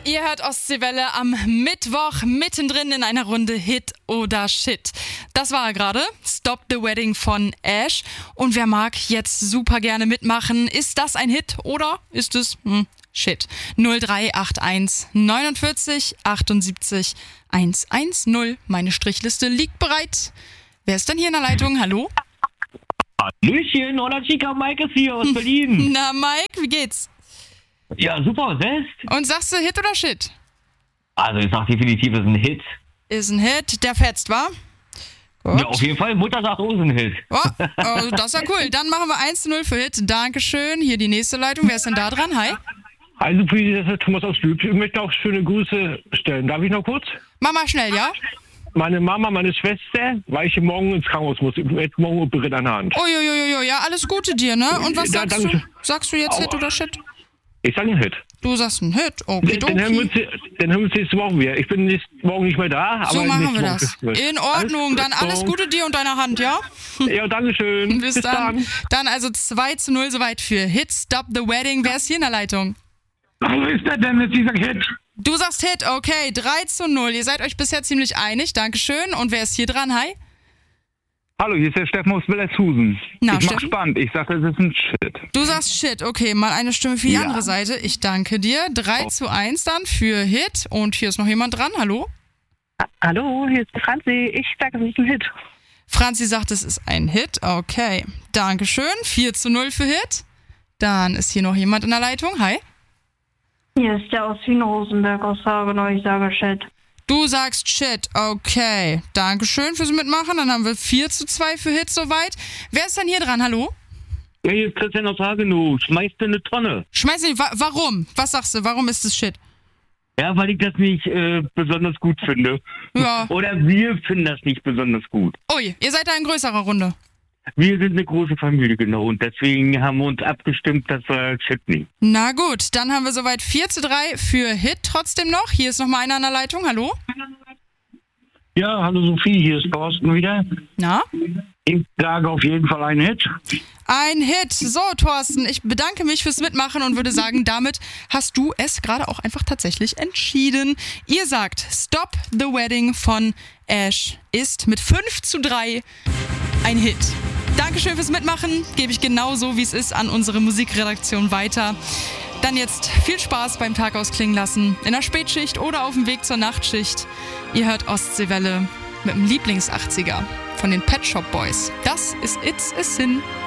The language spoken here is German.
Ihr hört Ostseewelle am Mittwoch mittendrin in einer Runde Hit oder Shit. Das war er gerade, Stop the Wedding von Ash. Und wer mag jetzt super gerne mitmachen, ist das ein Hit oder ist es Shit? 0381 49 78 110. Meine Strichliste liegt bereit. Wer ist denn hier in der Leitung? Hallo? Hallöchen, Hola Chica, Mike ist hier aus Berlin. Na Mike, wie geht's? Ja, super, selbst? Und sagst du Hit oder Shit? Also ich sag definitiv, es ist ein Hit. Ist ein Hit, der fetzt, wa? Gut. Ja, auf jeden Fall, Mutter sagt, ist ein Hit. Oh, das ist ja cool. Dann machen wir 1:0 für Hit. Dankeschön. Hier die nächste Leitung. Wer ist denn da dran? Hi. Also, das ist Thomas aus Lüb. Ich möchte auch schöne Grüße stellen. Darf ich noch kurz? Mach mal schnell, ja? Meine Mama, meine Schwester, weil ich morgen ins Krankenhaus muss. Ich werde morgen operiert an der Hand. Uiuiui, ja, alles Gute dir, ne? Und was Ja, sagst du? danke. Sagst du jetzt Hit oder Shit? Ich sage einen Hit. Du sagst ein Hit, okay, Den hören wir uns nächste Woche wieder. Ich bin morgen nicht mehr da, aber So machen wir nächste das. Woche. In Ordnung, dann alles Gute dir und deiner Hand, ja? Ja, danke schön. Bis dann. Dann also 2:0 soweit für Hit, Stop the Wedding. Wer ist hier in der Leitung? Hallo, ist der Dennis, dieser Hit? Du sagst Hit, okay, 3:0. Ihr seid euch bisher ziemlich einig, Dankeschön. Und wer ist hier dran? Hi. Hallo, hier ist der Steffen aus Wilhelmshusen. Na, Ich mach Steffen? spannend. Ich sage, es ist ein Shit. Du sagst Shit, okay, mal eine Stimme für die Ja. andere Seite. Ich danke dir. 3:1 dann für Hit. Und hier ist noch jemand dran, hallo? Hallo, hier ist die Franzi. Ich sage, es ist ein Hit. Franzi sagt, es ist ein Hit, okay. Dankeschön, 4:0 für Hit. Dann ist hier noch jemand in der Leitung, hi. Hier ist der aus Wien-Rosenberg aus Hagenau. Ich sage Shit. Du sagst Shit, okay. Dankeschön fürs Mitmachen. Dann haben wir 4:2 für Hit soweit. Wer ist denn hier dran, hallo? Ja, hier ist Christian aus Hagenow. Schmeißt du eine Tonne? Schmeiß nicht, warum? Was sagst du, warum ist es Shit? Ja, weil ich das nicht besonders gut finde. Ja. Oder wir finden das nicht besonders gut. Ui, ihr seid da in größerer Runde. Wir sind eine große Familie, genau. Und deswegen haben wir uns abgestimmt, dass wir Shit nehmen. Na gut, dann haben wir soweit 4:3 für Hit trotzdem noch. Hier ist noch mal einer an der Leitung, hallo? Ja, hallo Sophie, hier ist Thorsten wieder. Na? Ich sage auf jeden Fall einen Hit. Ein Hit. So, Thorsten, ich bedanke mich fürs Mitmachen und würde sagen, damit hast du es gerade auch einfach tatsächlich entschieden. Ihr sagt, Stop the Wedding von Ash ist mit 5:3 ein Hit. Dankeschön fürs Mitmachen. Gebe ich genauso, wie es ist, an unsere Musikredaktion weiter. Dann jetzt viel Spaß beim Tag ausklingen lassen. In der Spätschicht oder auf dem Weg zur Nachtschicht. Ihr hört Ostseewelle mit dem Lieblings-80er von den Pet Shop Boys. Das ist It's a Sin.